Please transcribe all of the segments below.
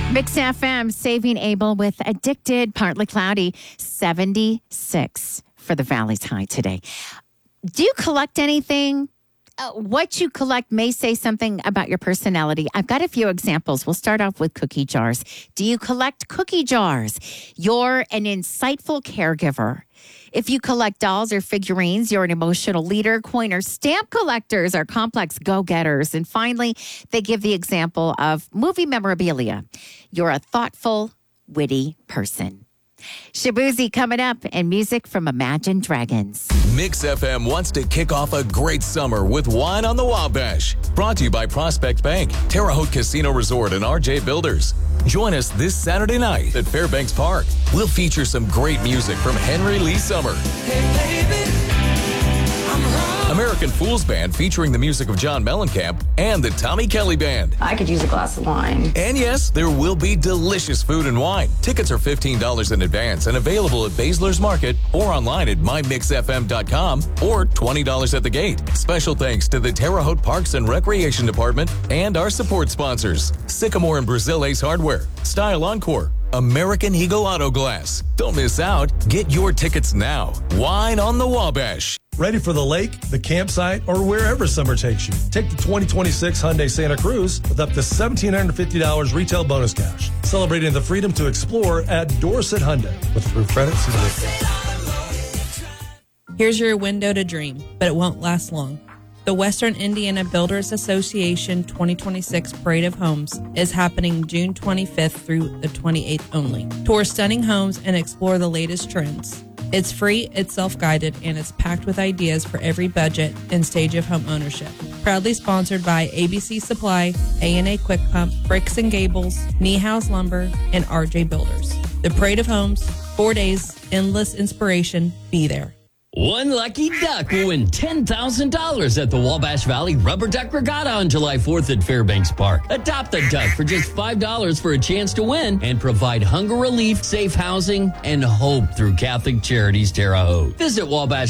Mix FM, saving Abel with Addicted, partly cloudy, 76 for the Valley's high today. Do you collect anything? What you collect may say something about your personality. I've got a few examples. We'll start off with cookie jars. Do you collect cookie jars? You're an insightful caregiver. If you collect dolls or figurines, you're an emotional leader. Coiners, stamp collectors are complex go-getters. And finally, they give the example of movie memorabilia. You're a thoughtful, witty person. Shabuzi coming up, and music from Imagine Dragons. Mix FM wants to kick off a great summer with Wine on the Wabash. Brought to you by Prospect Bank, Terre Haute Casino Resort, and RJ Builders. Join us this Saturday night at Fairbanks Park. We'll feature some great music from Henry Lee Summer. Hey, baby, American Fools Band featuring the music of John Mellencamp and the Tommy Kelly Band. I could use a glass of wine. And yes, there will be delicious food and wine. Tickets are $15 in advance and available at Baszler's Market or online at mymixfm.com or $20 at the gate. Special thanks to the Terre Haute Parks and Recreation Department and our support sponsors, Sycamore and Brazil Ace Hardware, Style Encore, American Eagle Auto Glass. Don't miss out. Get your tickets now. Wine on the Wabash. Ready for the lake, the campsite, or wherever summer takes you. Take the 2026 Hyundai Santa Cruz with up to $1,750 retail bonus cash. Celebrating the freedom to explore at Dorset Hyundai. With approved credit, see the Here's your window to dream, but it won't last long. The Western Indiana Builders Association 2026 Parade of Homes is happening June 25th through the 28th only. Tour stunning homes and explore the latest trends. It's free, it's self-guided, and it's packed with ideas for every budget and stage of home ownership. Proudly sponsored by ABC Supply, A&A Quick Pump, Bricks & Gables, Niehaus Lumber, and RJ Builders. The Parade of Homes, 4 days, endless inspiration. Be there. One lucky duck will win $10,000 at the Wabash Valley Rubber Duck Regatta on July 4th at Fairbanks Park. Adopt a duck for just $5 for a chance to win and provide hunger relief, safe housing, and hope through Catholic Charities Terre Haute. Visit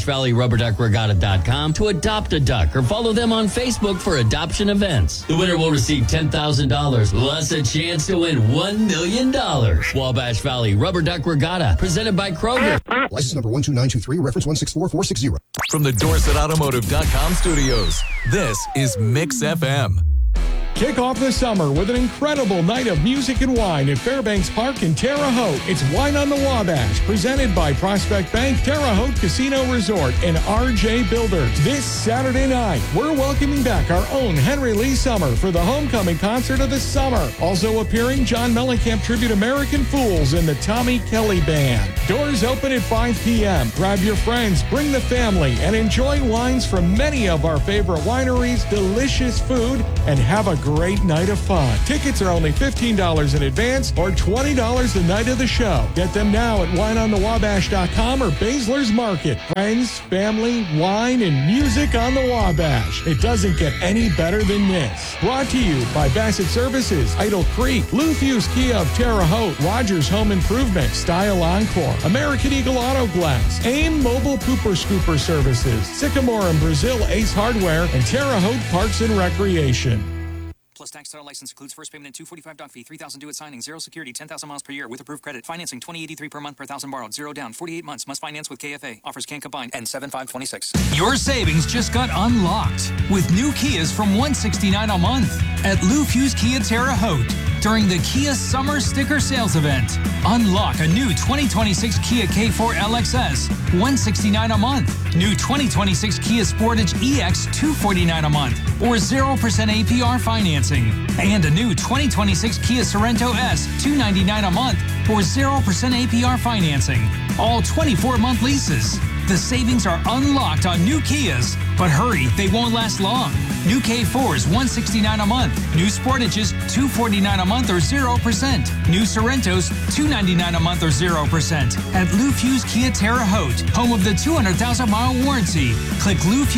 WabashValleyRubberDuckRegatta.com to adopt a duck or follow them on Facebook for adoption events. The winner will receive $10,000 plus a chance to win $1 million. Wabash Valley Rubber Duck Regatta, presented by Kroger. License number 12923, reference 164460. From the DorsetAutomotive.com studios, this is Mix FM. Kick off the summer with an incredible night of music and wine at Fairbanks Park in Terre Haute. It's Wine on the Wabash, presented by Prospect Bank, Terre Haute Casino Resort, and RJ Builders. This Saturday night, we're welcoming back our own Henry Lee Summer for the homecoming concert of the summer. Also appearing, John Mellencamp Tribute American Fools and the Tommy Kelly Band. Doors open at 5 p.m. Grab your friends, bring the family, and enjoy wines from many of our favorite wineries, delicious food, and have a great night of fun. Tickets are only $15 in advance or $20 the night of the show. Get them now at wineonthewabash.com or Baszler's Market. Friends, family, wine, and music on the Wabash. It doesn't get any better than this. Brought to you by Bassett Services, Idle Creek, Blue Fuse Kia of Terre Haute, Rogers Home Improvement, Style Encore, American Eagle Auto Glass, AIM Mobile Pooper Scooper Services, Sycamore and Brazil Ace Hardware, and Terre Haute Parks and Recreation. Plus tax title license includes first payment and $245 doc fee, $3,000 due at signing, 0 security, 10,000 miles per year with approved credit. Financing $20.83 per month per thousand borrowed, 0 down, 48 months. Must finance with KFA. Offers can combine. And 7526. Your savings just got unlocked with new Kias from $169 a month at Lou Fuse Kia Terre Haute during the Kia Summer Sticker Sales Event. Unlock a new 2026 Kia K4 LXS, $169 a month. New 2026 Kia Sportage EX, $249 a month, or 0% APR financing. And a new 2026 Kia Sorento S, $299 a month, or 0% APR financing. All 24-month leases. The savings are unlocked on new Kias, but hurry, they won't last long. New K4s, $169 a month. New Sportages, $249 a month or 0%. New Sorrentos, $299 a month or 0%. At Lou Fuse Kia Terre Haute, home of the 200,000-mile warranty. Click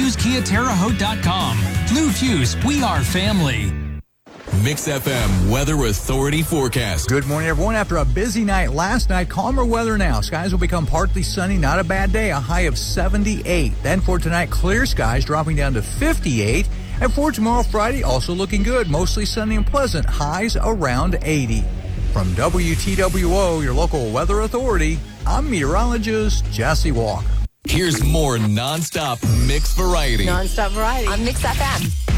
LouFuseKiaTerreHaute.com. Lou Fuse, we are family. Mix FM Weather Authority forecast. Good morning, everyone. After a busy night last night, calmer weather now. Skies will become partly sunny. Not a bad day. A high of 78. Then for tonight, clear skies dropping down to 58. And for tomorrow, Friday, also looking good. Mostly sunny and pleasant. Highs around 80. From WTWO, your local weather authority, I'm meteorologist Jesse Walker. Here's more nonstop mix variety. Nonstop variety on Mix FM.